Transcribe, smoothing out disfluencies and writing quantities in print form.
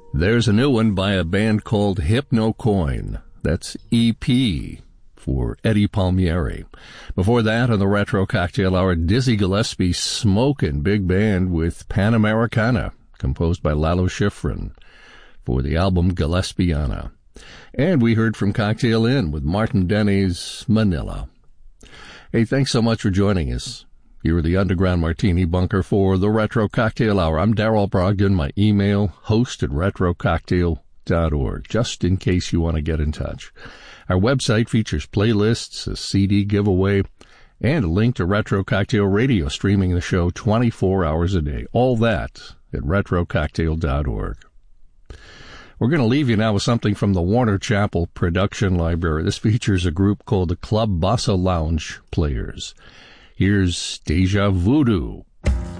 There's a new one by a band called Hypnocoin. That's EP for Eddie Palmieri. Before that, on the Retro Cocktail Hour, Dizzy Gillespie smoking big band with Panamericana, composed by Lalo Schifrin for the album Gillespiana. And we heard from Cocktail Inn with Martin Denny's Manila. Hey, thanks so much for joining us. Here at the Underground Martini Bunker for the Retro Cocktail Hour. I'm Darryl Brogdon. My email, host@retrococktail.org, just in case you want to get in touch. Our website features playlists, a CD giveaway, and a link to Retro Cocktail Radio, streaming the show 24 hours a day. All that at retrococktail.org. We're going to leave you now with something from the Warner Chappell Production Library. This features a group called the Club Bossa Lounge Players. Here's Deja Voodoo.